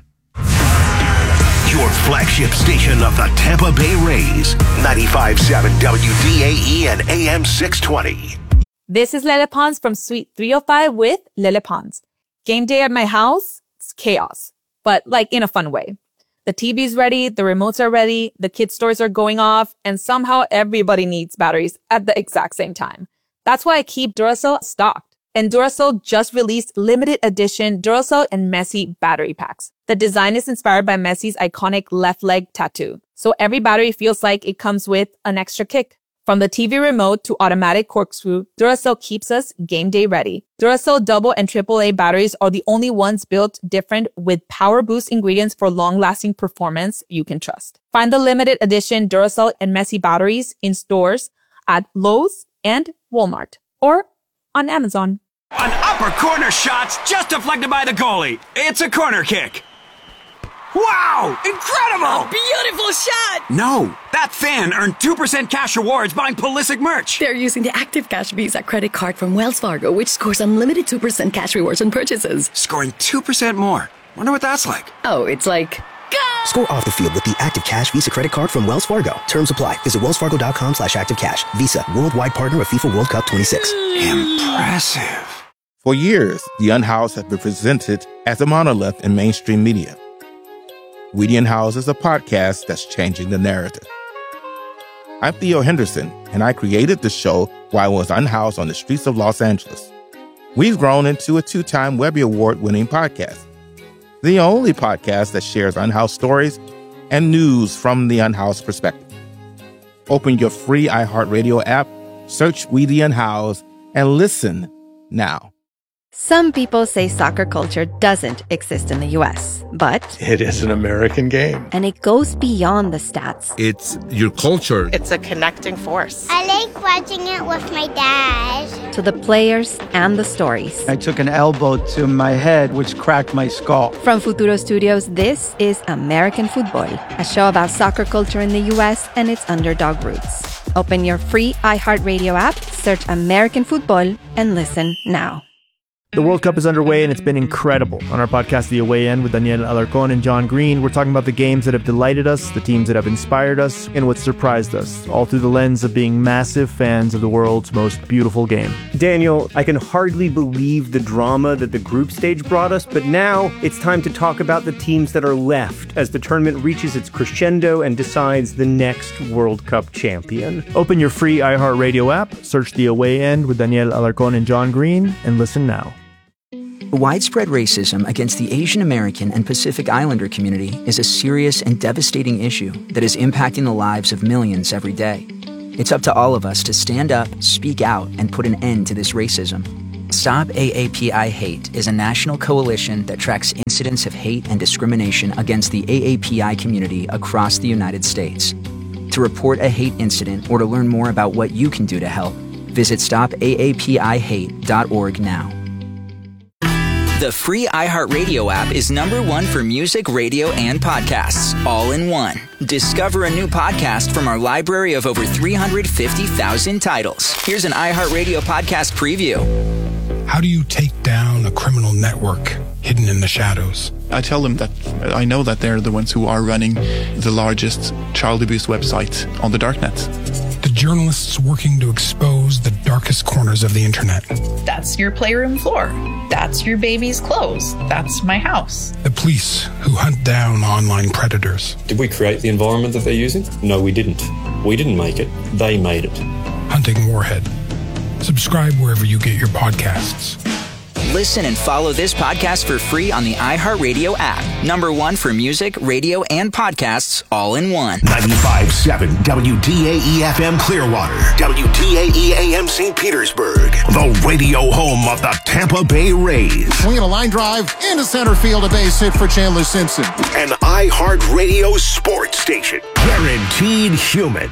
Your flagship station of the Tampa Bay Rays, ninety-five point seven W D A E and A M six twenty. This is Lele Pons from Suite three oh five with Lele Pons. Game day at my house, it's chaos, but like in a fun way. The T V's ready, the remotes are ready, the kids' toys are going off, and somehow everybody needs batteries at the exact same time. That's why I keep Duracell stocked. And Duracell just released limited edition Duracell and Messi battery packs. The design is inspired by Messi's iconic left leg tattoo. So every battery feels like it comes with an extra kick. From the T V remote to automatic corkscrew, Duracell keeps us game day ready. Duracell double and triple A batteries are the only ones built different with power boost ingredients for long-lasting performance you can trust. Find the limited edition Duracell and Messi batteries in stores at Lowe's and Walmart or on Amazon. An upper corner shot's just deflected by the goalie. It's a corner kick. Wow! Incredible! A beautiful shot! No, that fan earned two percent cash rewards buying Pulisic merch. They're using the Active Cash Visa credit card from Wells Fargo, which scores unlimited two percent cash rewards on purchases. Scoring two percent more. Wonder what that's like. Oh, it's like... Go! Score off the field with the Active Cash Visa credit card from Wells Fargo. Terms apply. Visit wellsfargo.com slash active cash. Visa, worldwide partner of FIFA World Cup twenty-six. Impressive. For years, The Unhoused has been presented as a monolith in mainstream media. We the Unhoused is a podcast that's changing the narrative. I'm Theo Henderson, and I created the show while I was unhoused on the streets of Los Angeles. We've grown into a two-time Webby Award-winning podcast. The only podcast that shares unhoused stories and news from the unhoused perspective. Open your free iHeartRadio app, search We the Unhoused, and listen now. Some people say soccer culture doesn't exist in the U S, but it is an American game. And it goes beyond the stats. It's your culture. It's a connecting force. I like watching it with my dad. To the players and the stories. I took an elbow to my head, which cracked my skull. From Futuro Studios, this is American Football, a show about soccer culture in the U S and its underdog roots. Open your free iHeartRadio app, search American Football, and listen now. The World Cup is underway, and it's been incredible. On our podcast, The Away End, with Daniel Alarcón and John Green, we're talking about the games that have delighted us, the teams that have inspired us, and what surprised us, all through the lens of being massive fans of the world's most beautiful game. Daniel, I can hardly believe the drama that the group stage brought us, but now it's time to talk about the teams that are left as the tournament reaches its crescendo and decides the next World Cup champion. Open your free iHeartRadio app, search The Away End with Daniel Alarcón and John Green, and listen now. Widespread racism against the Asian American and Pacific Islander community is a serious and devastating issue that is impacting the lives of millions every day. It's up to all of us to stand up, speak out, and put an end to this racism. Stop A A P I Hate is a national coalition that tracks incidents of hate and discrimination against the A A P I community across the United States. To report a hate incident or to learn more about what you can do to help, visit stop A A P I hate dot org now. The free iHeartRadio app is number one for music, radio, and podcasts, all in one. Discover a new podcast from our library of over three hundred fifty thousand titles. Here's an iHeartRadio podcast preview. How do you take down a criminal network hidden in the shadows? I tell them that I know that they're the ones who are running the largest child abuse website on the darknet. The journalists working to expose the darkest corners of the internet. That's your playroom floor. That's your baby's clothes. That's my house. The police who hunt down online predators. Did we create the environment that they're using? No, we didn't. We didn't make it. They made it. Hunting Warhead. Subscribe wherever you get your podcasts. Listen and follow this podcast for free on the iHeartRadio app. Number one for music, radio, and podcasts, all in one. ninety-five point seven W D A E F M Clearwater, W D A E A M Saint Petersburg, the radio home of the Tampa Bay Rays. Swinging a line drive into center field, a base hit for Chandler Simpson. An iHeartRadio sports station, guaranteed human.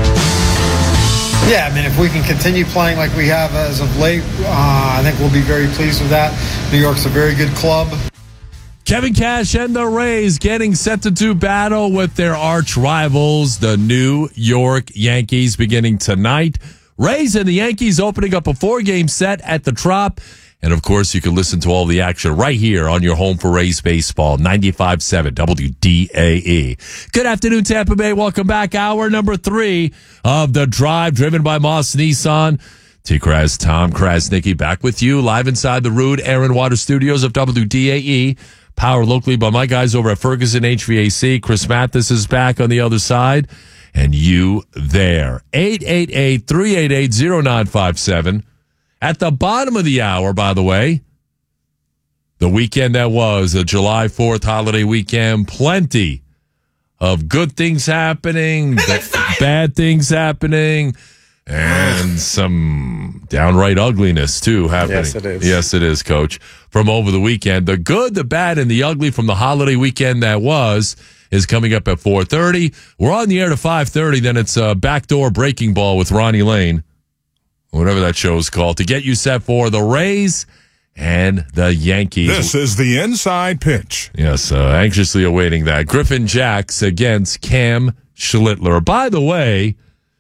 Yeah, I mean, if we can continue playing like we have as of late, uh, I think we'll be very pleased with that. New York's a very good club. Kevin Cash and the Rays getting set to do battle with their arch rivals, the New York Yankees, beginning tonight. Rays and the Yankees opening up a four-game set at the Trop. And, of course, you can listen to all the action right here on your home for Rays baseball, ninety-five point seven W D A E. Good afternoon, Tampa Bay. Welcome back. Hour number three of The Drive, driven by Moss Nissan. T. Kraz, Tom Krasnicki, back with you live inside the Rude Air and Water Studios of W D A E. Powered locally by my guys over at Ferguson H V A C. Chris Mathis is back on the other side. And you there. eight eight eight, three eight eight, zero nine five seven. At the bottom of the hour, by the way, the weekend that was, the July fourth holiday weekend, plenty of good things happening, bad things happening, and some downright ugliness, too, happening. Yes, it is. Yes, it is, Coach. From over the weekend. The good, the bad, and the ugly from the holiday weekend that was is coming up at four thirty. We're on the air to five thirty. Then it's a backdoor breaking ball with Ronnie Lane, whatever that show is called, to get you set for the Rays and the Yankees. This is the inside pitch. Yes, uh, anxiously awaiting that. Griffin Jacks against Cam Schlittler. By the way,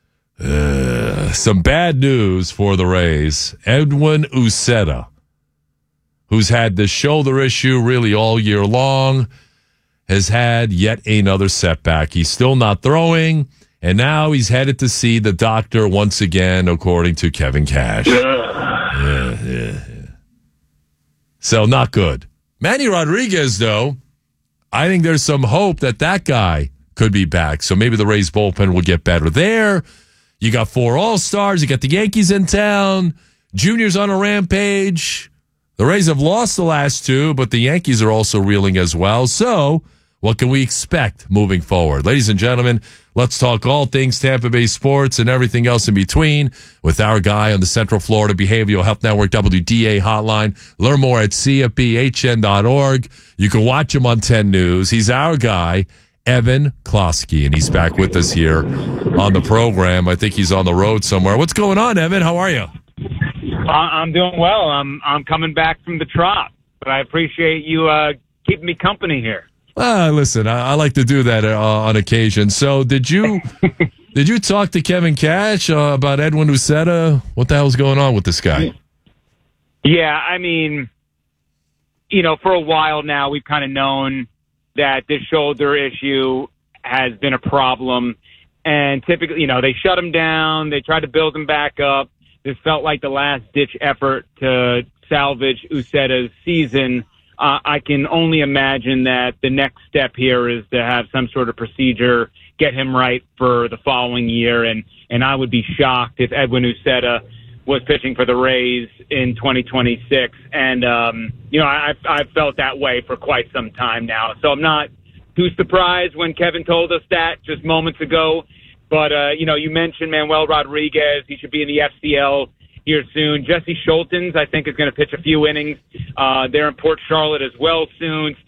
uh, some bad news for the Rays. Edwin Uceta, who's had the shoulder issue really all year long, has had yet another setback. He's still not throwing. And now he's headed to see the doctor once again, according to Kevin Cash. yeah, yeah, yeah. So not good. Manny Rodriguez, though, I think there's some hope that that guy could be back. So maybe the Rays bullpen will get better there. You got four All-Stars. You got the Yankees in town. Junior's on a rampage. The Rays have lost the last two, but the Yankees are also reeling as well. So what can we expect moving forward? Ladies and gentlemen, let's talk all things Tampa Bay sports and everything else in between with our guy on the Central Florida Behavioral Health Network W D A hotline. Learn more at C F B H N dot org. You can watch him on ten News. He's our guy, Evan Klosky, and he's back with us here on the program. I think he's on the road somewhere. What's going on, Evan? How are you? I'm doing well. I'm I'm coming back from the Trop, but I appreciate you uh, keeping me company here. Uh, listen, I, I like to do that uh, on occasion. So did you did you talk to Kevin Cash uh, about Edwin Uceta? What the hell's going on with this guy? Yeah, I mean, you know, for a while now, we've kind of known that this shoulder issue has been a problem. And typically, you know, they shut him down. They tried to build him back up. This felt like the last-ditch effort to salvage Ucetta's season. Uh, I can only imagine that the next step here is to have some sort of procedure, get him right for the following year. And, and I would be shocked if Edwin Ucetta was pitching for the Rays in twenty twenty-six. And, um, you know, I, I've felt that way for quite some time now. So I'm not too surprised when Kevin told us that just moments ago. But, uh, you know, you mentioned Manuel Rodriguez. He should be in the F C L here soon. Jesse Schultens, I think, is going to pitch a few innings. Uh, they're in Port Charlotte as well soon.